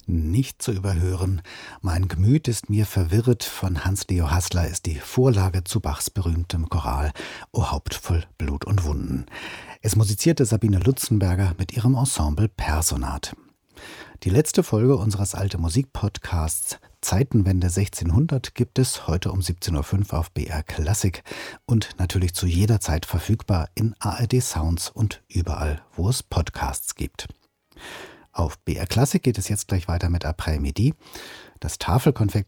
Nicht zu überhören. Mein Gemüt ist mir verwirret von Hans-Leo Haßler ist die Vorlage zu Bachs berühmtem Choral O Haupt voll Blut und Wunden. Es musizierte Sabine Lutzenberger mit ihrem Ensemble Personat. Die letzte Folge unseres Alte Musik Podcasts Zeitenwende 1600 gibt es heute um 17.05 Uhr auf BR Klassik und natürlich zu jeder Zeit verfügbar in ARD Sounds und überall, wo es Podcasts gibt. Auf BR Klassik geht es jetzt gleich weiter mit Après-Midi. Das Tafelkonfekt